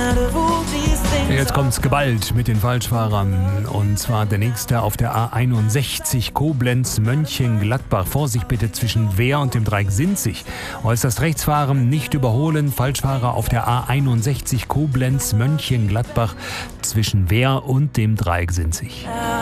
Jetzt kommt's geballt mit den Falschfahrern. Und zwar der nächste auf der A61 Koblenz-Mönchengladbach. Vorsicht bitte zwischen Wehr und dem Dreieck Sinzig. Äußerst rechts fahren, nicht überholen. Falschfahrer auf der A61 Koblenz-Mönchengladbach zwischen Wehr und dem Dreieck Sinzig.